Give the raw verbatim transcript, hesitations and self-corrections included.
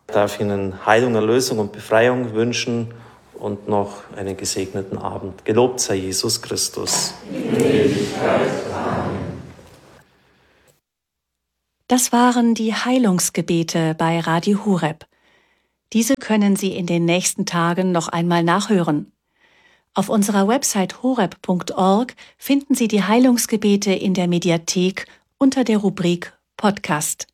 Ich darf Ihnen Heilung, Erlösung und Befreiung wünschen und noch einen gesegneten Abend. Gelobt sei Jesus Christus. Das waren die Heilungsgebete bei Radio Horeb. Diese können Sie in den nächsten Tagen noch einmal nachhören. Auf unserer Website horeb punkt org finden Sie die Heilungsgebete in der Mediathek unter der Rubrik Podcast.